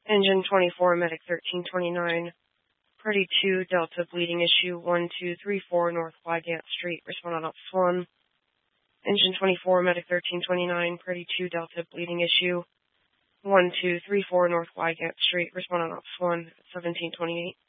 Engine 24, Medic 1329, Party 2, Delta bleeding issue 1234 North Wygant Street, respond on Ops 1. Engine 24, Medic 1329, Party 2, Delta bleeding issue 1234 North Wygant Street, respond on Ops 1 at 1728.